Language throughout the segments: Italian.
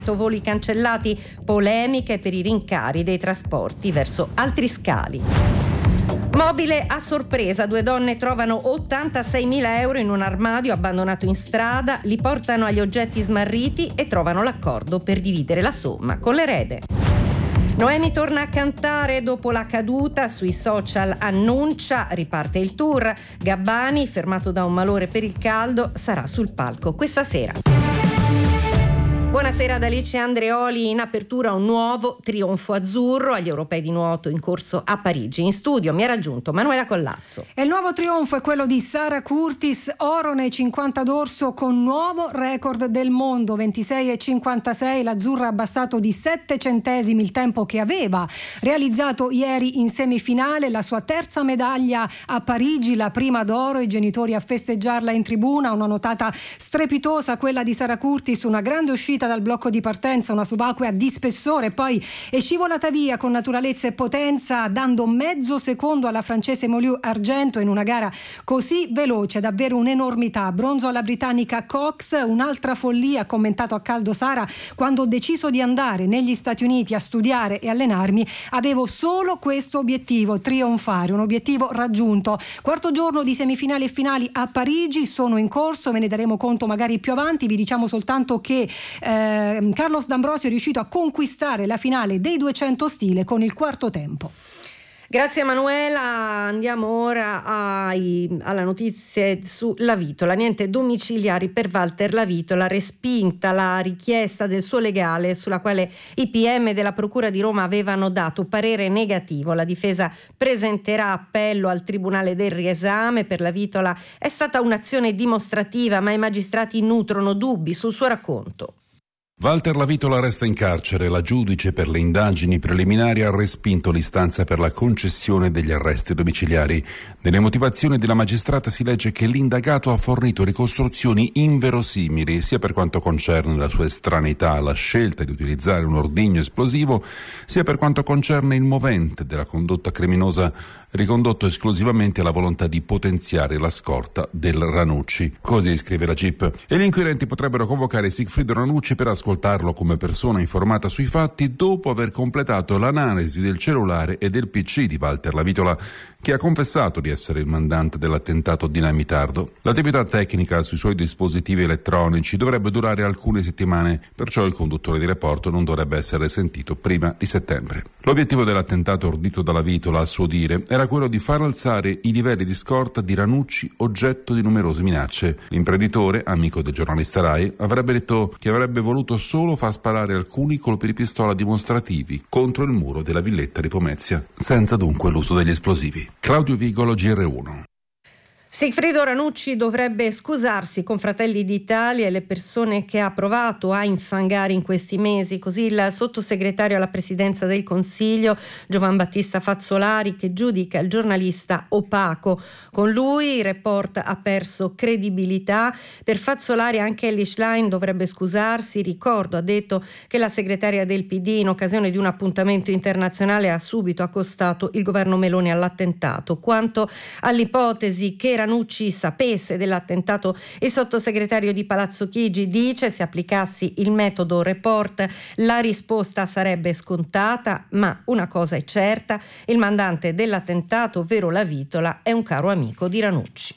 Voli cancellati, polemiche per i rincari dei trasporti verso altri scali. Mobile a sorpresa, 2 donne trovano 86.000 euro in un armadio abbandonato in strada, li portano agli oggetti smarriti e trovano l'accordo per dividere la somma con l'erede. Noemi torna a cantare dopo la caduta, sui social annuncia, riparte il tour. Gabbani, fermato da un malore per il caldo, sarà sul palco questa sera. Buonasera ad Alice Andreoli. In apertura un nuovo trionfo azzurro agli europei di nuoto in corso a Parigi. In studio mi ha raggiunto Manuela Collazzo. E il nuovo trionfo è quello di Sara Curtis, oro nei 50 d'orso con nuovo record del mondo, 26,56. L'azzurra ha abbassato di 7 centesimi il tempo che aveva realizzato ieri in semifinale, la sua terza medaglia a Parigi, la prima d'oro, i genitori a festeggiarla in tribuna. Una notata strepitosa quella di Sara Curtis, una grande uscita dal blocco di partenza, una subacquea di spessore, poi è scivolata via con naturalezza e potenza, dando mezzo secondo alla francese Moliù Argento in una gara così veloce, davvero un'enormità. Bronzo alla britannica Cox, un'altra follia, ha commentato a caldo Sara: quando ho deciso di andare negli Stati Uniti a studiare e allenarmi avevo solo questo obiettivo, trionfare, un obiettivo raggiunto. Quarto giorno di semifinali e finali a Parigi sono in corso, ve ne daremo conto magari più avanti. Vi diciamo soltanto che Carlos D'Ambrosio è riuscito a conquistare la finale dei 200 stile con il quarto tempo. Grazie Manuela, andiamo ora alla notizia su Lavitola. Niente domiciliari per Walter Lavitola, respinta la richiesta del suo legale sulla quale i PM della Procura di Roma avevano dato parere negativo. La difesa presenterà appello al Tribunale del riesame. Per Lavitola è stata un'azione dimostrativa, ma i magistrati nutrono dubbi sul suo racconto. Walter Lavitola resta in carcere. La giudice per le indagini preliminari ha respinto l'istanza per la concessione degli arresti domiciliari. Nelle motivazioni della magistrata si legge che l'indagato ha fornito ricostruzioni inverosimili sia per quanto concerne la sua estraneità alla scelta di utilizzare un ordigno esplosivo, sia per quanto concerne il movente della condotta criminosa ricondotto esclusivamente alla volontà di potenziare la scorta del Ranucci. Così scrive la GIP. E gli inquirenti potrebbero convocare Sigfrido Ranucci per ascoltarlo come persona informata sui fatti dopo aver completato l'analisi del cellulare e del PC di Walter Lavitola, che ha confessato di essere il mandante dell'attentato dinamitardo. L'attività tecnica sui suoi dispositivi elettronici dovrebbe durare alcune settimane, perciò il conduttore di Report non dovrebbe essere sentito prima di settembre. L'obiettivo dell'attentato ordito da Lavitola, a suo dire, era quello di far alzare i livelli di scorta di Ranucci, oggetto di numerose minacce. L'imprenditore, amico del giornalista Rai, avrebbe detto che avrebbe voluto solo far sparare alcuni colpi di pistola dimostrativi contro il muro della villetta di Pomezia, senza dunque l'uso degli esplosivi. Claudio Vigolo, GR1. Sigfrido Ranucci dovrebbe scusarsi con Fratelli d'Italia e le persone che ha provato a infangare in questi mesi, così il sottosegretario alla presidenza del Consiglio Giovan Battista Fazzolari, che giudica il giornalista opaco. Con lui il Report ha perso credibilità. Per Fazzolari anche Elly Schlein dovrebbe scusarsi. Ricordo, ha detto, che la segretaria del PD in occasione di un appuntamento internazionale ha subito accostato il governo Meloni all'attentato. Quanto all'ipotesi che Ranucci sapesse dell'attentato, il sottosegretario di Palazzo Chigi dice: se applicassi il metodo Report la risposta sarebbe scontata, ma una cosa è certa: il mandante dell'attentato, ovvero Lavitola, è un caro amico di Ranucci.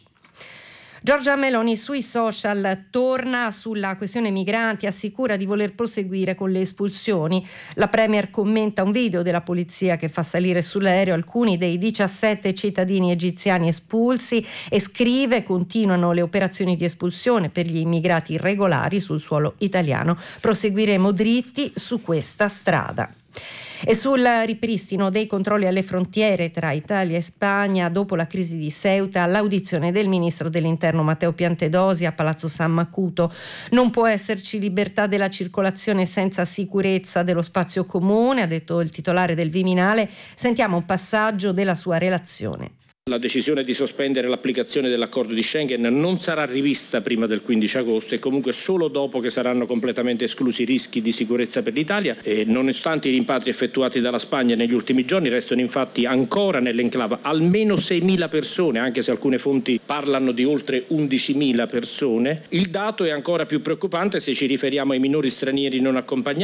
Giorgia Meloni sui social torna sulla questione migranti, assicura di voler proseguire con le espulsioni. La premier commenta un video della polizia che fa salire sull'aereo alcuni dei 17 cittadini egiziani espulsi e scrive: continuano le operazioni di espulsione per gli immigrati irregolari sul suolo italiano. Proseguiremo dritti su questa strada. E sul ripristino dei controlli alle frontiere tra Italia e Spagna dopo la crisi di Ceuta, l'audizione del ministro dell'Interno Matteo Piantedosi a Palazzo San Macuto. Non può esserci libertà della circolazione senza sicurezza dello spazio comune, ha detto il titolare del Viminale. Sentiamo un passaggio della sua relazione. La decisione di sospendere l'applicazione dell'accordo di Schengen non sarà rivista prima del 15 agosto e comunque solo dopo che saranno completamente esclusi i rischi di sicurezza per l'Italia. E nonostante i rimpatri effettuati dalla Spagna negli ultimi giorni, restano infatti ancora nell'enclave almeno 6.000 persone, anche se alcune fonti parlano di oltre 11.000 persone. Il dato è ancora più preoccupante se ci riferiamo ai minori stranieri non accompagnati,